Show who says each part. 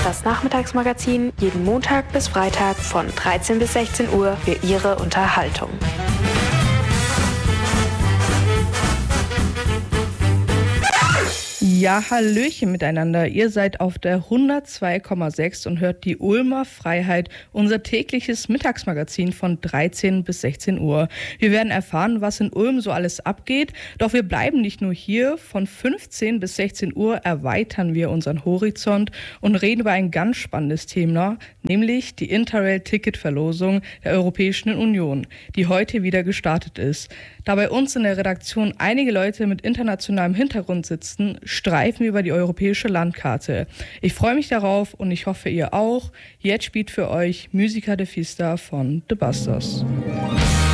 Speaker 1: Das Nachmittagsmagazin jeden Montag bis Freitag von 13 bis 16 Uhr für Ihre Unterhaltung.
Speaker 2: Ja, hallöchen miteinander. Ihr seid auf der 102,6 und hört die Ulmer Freiheit, unser tägliches Mittagsmagazin von 13 bis 16 Uhr. Wir werden erfahren, was in Ulm so alles abgeht, doch wir bleiben nicht nur hier. Von 15 bis 16 Uhr erweitern wir unseren Horizont und reden über ein ganz spannendes Thema, nämlich die Interrail-Ticket-Verlosung der Europäischen Union, die heute wieder gestartet ist. Da bei uns in der Redaktion einige Leute mit internationalem Hintergrund sitzen, streifen wir über die europäische Landkarte. Ich freue mich darauf und ich hoffe, ihr auch. Jetzt spielt für euch Musica de Fista von The Busters.